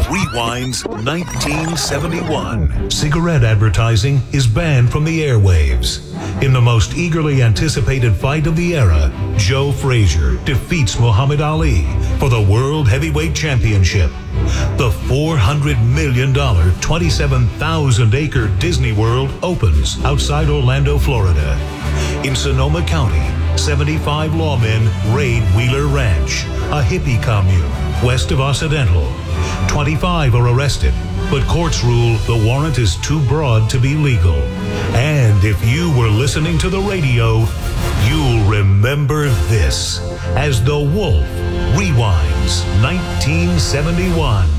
rewinds 1971. Cigarette advertising is banned from the airwaves. In the most eagerly anticipated fight of the era, Joe Frazier defeats Muhammad Ali for the World Heavyweight Championship. The $400 million, 27,000-acre Disney World opens outside Orlando, Florida. In Sonoma County, 75 lawmen raid Wheeler Ranch, a hippie commune west of Occidental. 25 are arrested, but courts rule the warrant is too broad to be legal. And if you were listening to the radio, you'll remember this as The Wolf rewinds 1971.